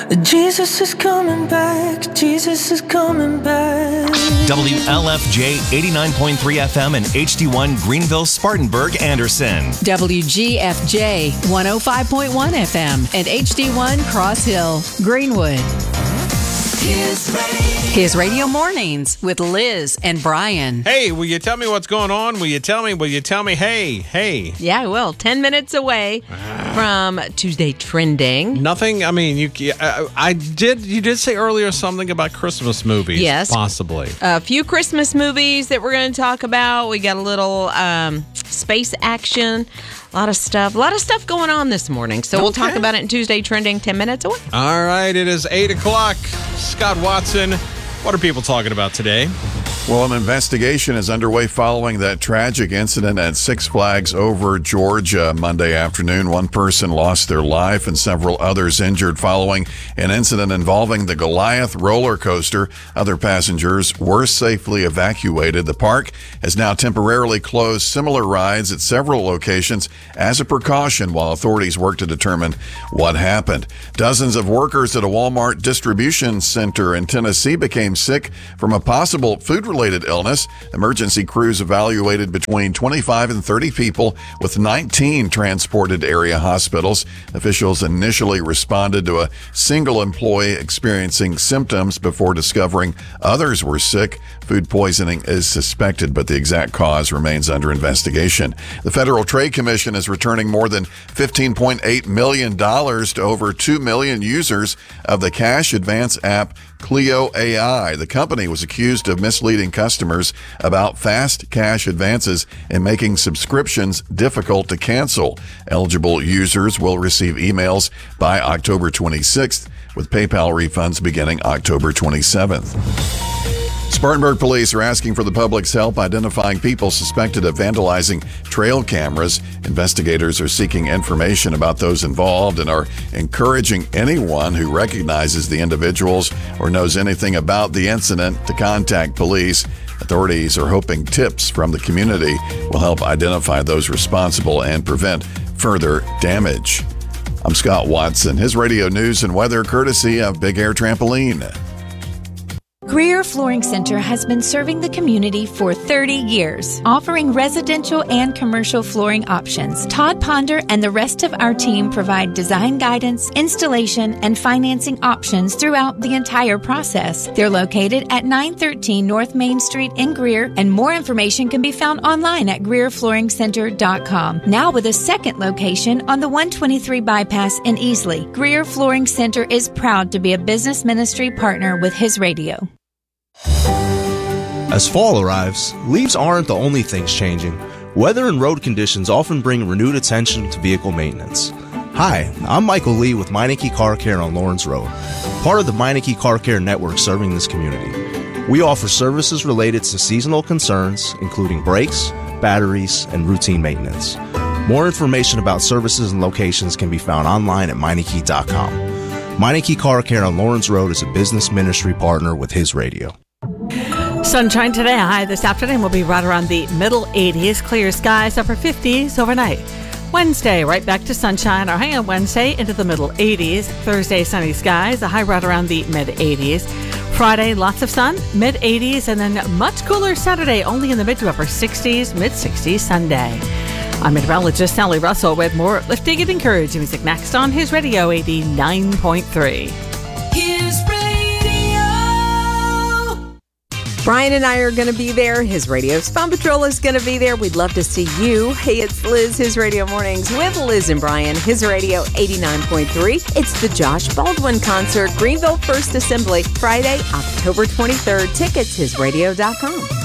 Jesus is coming back. Jesus is coming back. WLFJ 89.3 FM and HD1 Greenville, Spartanburg, Anderson. WGFJ 105.1 FM and HD1 Cross Hill, Greenwood. His Radio Mornings with Liz and Brian. Hey, will you tell me what's going on? Will you tell me, hey? Yeah, I will. 10 minutes away from Tuesday Trending. Nothing, I mean, you did say earlier something about Christmas movies. Yes. Possibly. A few Christmas movies that we're going to talk about. We got a little space action. A lot of stuff going on this morning. So we'll talk about it in Tuesday Trending 10 minutes away. All right, it is 8 o'clock. Scott Watson, what are people talking about today? Well, an investigation is underway following that tragic incident at Six Flags Over, Georgia, Monday afternoon. One person lost their life and several others injured following an incident involving the Goliath roller coaster. Other passengers were safely evacuated. The park has now temporarily closed similar rides at several locations as a precaution while authorities work to determine what happened. Dozens of workers at a Walmart distribution center in Tennessee became sick from a possible food-related illness. Emergency crews evaluated between 25 and 30 people with 19 transported to area hospitals. Officials initially responded to a single employee experiencing symptoms before discovering others were sick. Food poisoning is suspected, but the exact cause remains under investigation. The Federal Trade Commission is returning more than $15.8 million to over 2 million users of the cash advance app Clio AI. The company was accused of misleading customers about fast cash advances and making subscriptions difficult to cancel. Eligible users will receive emails by October 26th, with PayPal refunds beginning October 27th. Spartanburg police are asking for the public's help identifying people suspected of vandalizing trail cameras. Investigators are seeking information about those involved and are encouraging anyone who recognizes the individuals or knows anything about the incident to contact police. Authorities are hoping tips from the community will help identify those responsible and prevent further damage. I'm Scott Watson. His radio news and weather courtesy of Big Air Trampoline. Greer Flooring Center has been serving the community for 30 years, offering residential and commercial flooring options. Todd Ponder and the rest of our team provide design guidance, installation, and financing options throughout the entire process. They're located at 913 North Main Street in Greer, and more information can be found online at GreerFlooringCenter.com. Now with a second location on the 123 bypass in Easley, Greer Flooring Center is proud to be a business ministry partner with His Radio. As fall arrives, leaves aren't the only things changing. Weather and road conditions often bring renewed attention to vehicle maintenance. Hi, I'm Michael Lee with Meineke Car Care on Lawrence Road, part of the Meineke Car Care network serving this community. We offer services related to seasonal concerns, including brakes, batteries, and routine maintenance. More information about services and locations can be found online at Meineke.com. Meineke Car Care on Lawrence Road is a business ministry partner with His Radio. Sunshine today, high this afternoon will be right around the middle 80s. Clear skies, upper 50s overnight. Wednesday, right back to sunshine. Our high on Wednesday into the middle 80s. Thursday, sunny skies, a high right around the mid 80s. Friday, lots of sun, mid 80s, and then much cooler Saturday, only in the mid to upper 60s, mid 60s Sunday. I'm meteorologist Sally Russell with more uplifting and encouraging music next on His Radio 89.3. His Radio. Brian and I are going to be there. His Radio Spawn Patrol is going to be there. We'd love to see you. Hey, it's Liz, His Radio Mornings with Liz and Brian, His Radio 89.3. It's the Josh Baldwin Concert, Greenville First Assembly, Friday, October 23rd. Tickets, hisradio.com.